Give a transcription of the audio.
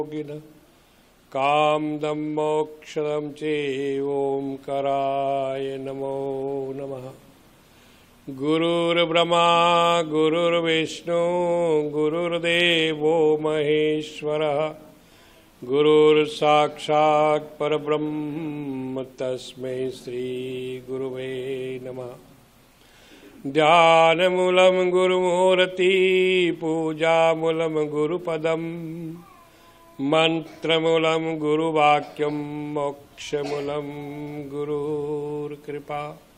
योगिनः कामदं मोक्षदं चैवोंकाराय नमो नमः। गुरुर्ब्रह्मा गुरुर्विष्णु गुरुर्देवो महेश्वरः गुरुर्साक्षात् परब्रह्म तस्मै श्री गुरुवे नमः। ध्यानमूलं गुरुमूर्ति पूजामूलं गुरुपदम् मंत्रमूलं गुरुवाक्यं मोक्षमूलं गुरुर्कृपा।